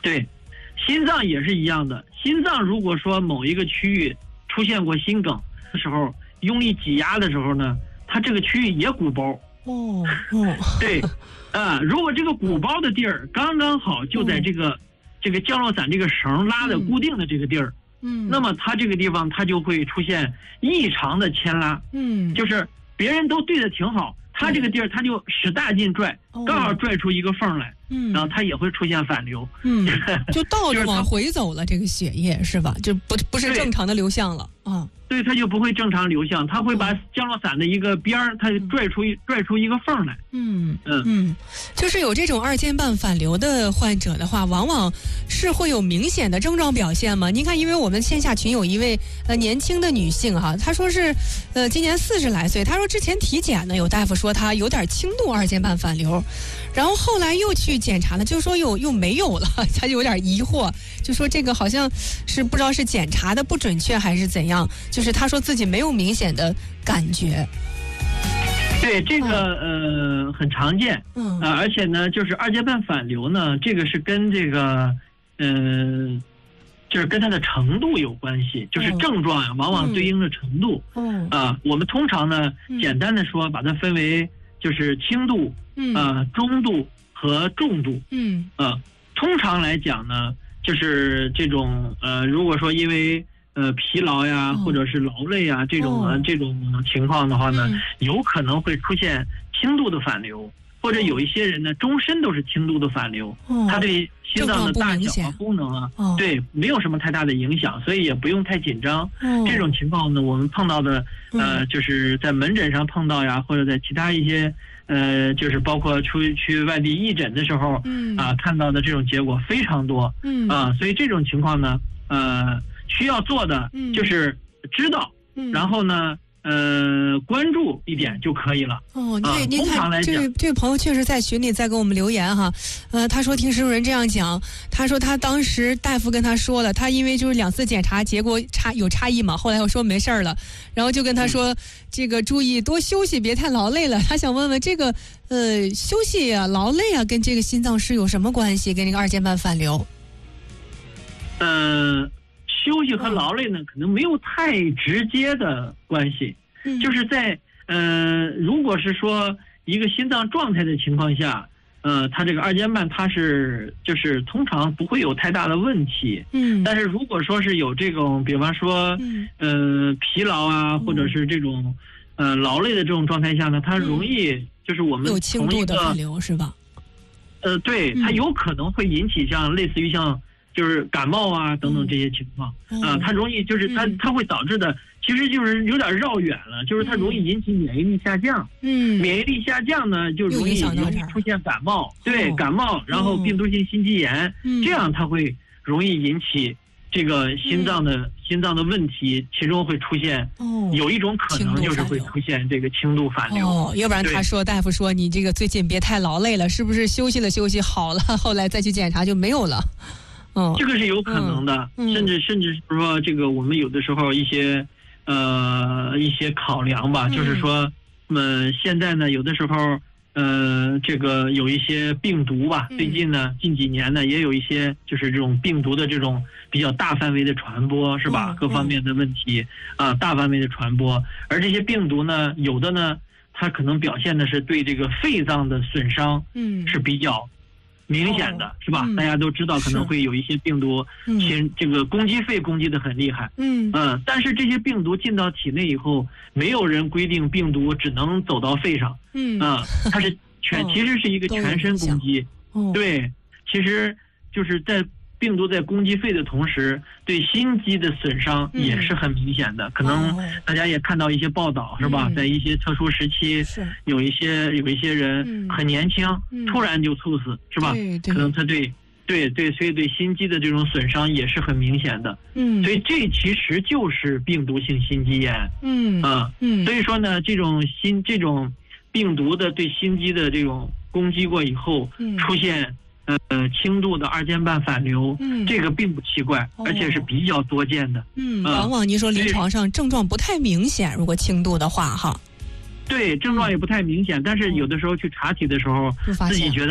对，心脏也是一样的。心脏如果说某一个区域出现过心梗的时候，用力挤压的时候呢，它这个区域也鼓包。对，如果这个鼓包的地儿刚刚好就在这个降落伞这个绳拉的固定的这个地儿，那么它这个地方它就会出现异常的牵拉，就是别人都对的挺好，它这个地儿它就使大劲拽，刚好拽出一个缝来，然后它也会出现反流， 就倒着往回走了，这个血液是吧？就不是正常的流向了啊。 对，它就不会正常流向，它会把降落伞的一个边儿，它拽出一个缝来。 就是有这种二尖瓣反流的患者的话，往往是会有明显的症状表现吗？您看，因为我们线下群有一位年轻的女性哈，她说是今年40来岁，她说之前体检呢，有大夫说她有点轻度二尖瓣反流，然后后来又去检查了，就说又没有了，她就有点疑惑，就说这个好像是不知道是检查的不准确还是怎样，就是她说自己没有明显的感觉。 对，这个很常见，而且呢，就是二尖瓣反流呢，这个是跟这个就是跟它的程度有关系，就是症状呀，往往对应的程度。我们通常呢，简单的说，把它分为就是轻度、中度和重度。通常来讲呢，就是这种如果说因为疲劳呀，或者是劳累啊，这种情况的话呢，有可能会出现轻度的反流，或者有一些人呢，终身都是轻度的反流，它对心脏的大小啊、功能啊，对，没有什么太大的影响，所以也不用太紧张。这种情况呢，我们碰到的就是在门诊上碰到呀，或者在其他一些就是包括去外地义诊的时候，看到的这种结果非常多，所以这种情况呢，需要做的就是知道，然后呢，关注一点就可以了。 您看，这位朋友确实在群里在给我们留言哈，他说听石主任这样讲，他说他当时大夫跟他说了，他因为就是2次检查结果有差异嘛，后来又说没事了，然后就跟他说这个注意多休息，别太劳累了。他想问问这个休息啊、劳累啊，跟这个心脏是有什么关系？跟这个二尖瓣反流？ 休息和劳累呢，可能没有太直接的关系，就是在如果是说一个心脏状态的情况下，它这个二尖瓣它是就是通常不会有太大的问题，但是如果说是有这种，比方说疲劳啊，或者是这种劳累的这种状态下呢，它容易就是我们有轻度的反流是吧？ 对，它有可能会引起类似于像就是感冒啊等等这些情况，它容易就是它会导致的，其实就是有点绕远了，就是它容易引起免疫力下降，免疫力下降呢就容易出现感冒，对，感冒，然后病毒性心肌炎，这样它会容易引起这个心脏的问题，其中会出现有一种可能就是会出现这个轻度反流。 要不然大夫说你这个最近别太劳累了，是不是休息好了，后来再去检查就没有了？ 这个是有可能的，甚至是说这个我们有的时候一些考量吧，就是说现在呢有的时候这个有一些病毒吧，最近呢近几年呢也有一些就是这种病毒的这种比较大范围的传播，是吧？各方面的问题大范围的传播，而这些病毒呢有的呢它可能表现的是对这个肺脏的损伤是比较明显的，是吧？大家都知道可能会有一些病毒这个攻击肺攻击的很厉害，但是这些病毒进到体内以后，没有人规定病毒只能走到肺上，它是其实是一个全身攻击，对，其实就是在病毒在攻击肺的同时，对心肌的损伤也是很明显的。可能大家也看到一些报道，是吧？在一些特殊时期，有一些人很年轻，突然就猝死，是吧？可能他对，所以对心肌的这种损伤也是很明显的。所以这其实就是病毒性心肌炎。所以说呢，这种病毒的对心肌的这种攻击过以后，出现轻度的二尖瓣反流，这个并不奇怪，而且是比较多见的。 往往您说临床上症状不太明显，如果轻度的话哈。 对，症状也不太明显，但是有的时候去查体的时候，自己觉得